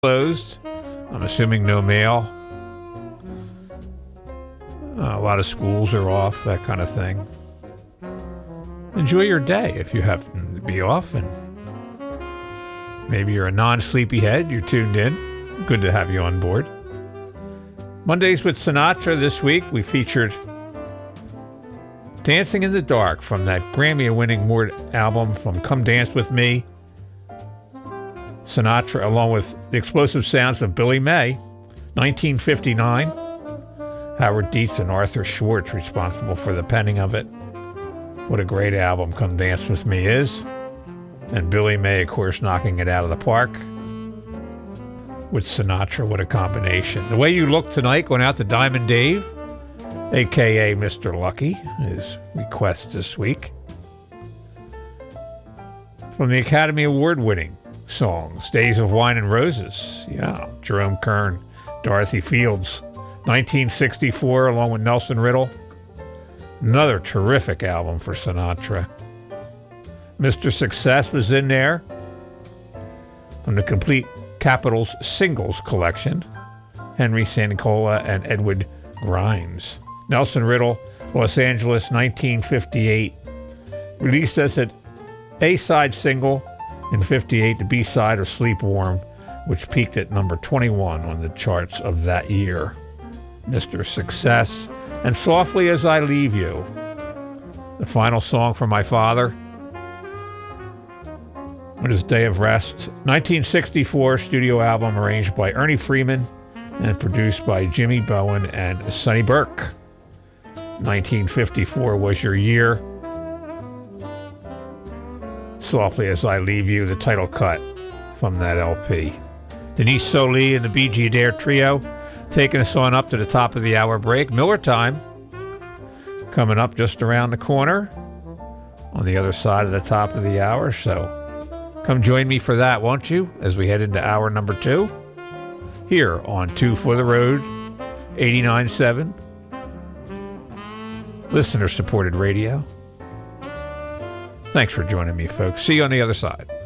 closed. I'm assuming no mail. A lot of schools are off, that kind of thing. Enjoy your day if you happen to be off, and maybe you're a non-sleepyhead, you're tuned in. Good to have you on board. Mondays with Sinatra. This week we featured Dancing in the Dark from that Grammy-winning Mort album from Come Dance With Me. Sinatra, along with the explosive sounds of Billy May, 1959. Howard Dietz and Arthur Schwartz responsible for the penning of it. What a great album Come Dance With Me is. And Billy May, of course, knocking it out of the park. With Sinatra, what a combination. The Way You Look Tonight, going out to Diamond Dave, a.k.a. Mr. Lucky, his request this week. From the Academy Award-winning songs, Days of Wine and Roses. Yeah, Jerome Kern, Dorothy Fields, 1964, along with Nelson Riddle. Another terrific album for Sinatra. Mr. Success was in there from the complete Capitals singles collection. Henry Sannicola and Edward Grimes. Nelson Riddle, Los Angeles, 1958. Released as an A-side single. In 58, the B-side of Sleep Warm, which peaked at number 21 on the charts of that year. Mr. Success, and Softly As I Leave You, the final song for my father on his day of rest. 1964 studio album arranged by Ernie Freeman and produced by Jimmy Bowen and Sonny Burke. 1954 was your year. Softly As I Leave You, the title cut from that LP. Denise Solie and the B.G. Adair Trio taking us on up to the top of the hour break. Miller Time coming up just around the corner on the other side of the top of the hour. So come join me for that, won't you, as we head into hour number 2 here on 2 for the Road, 89.7 listener-supported radio. Thanks for joining me, folks. See you on the other side.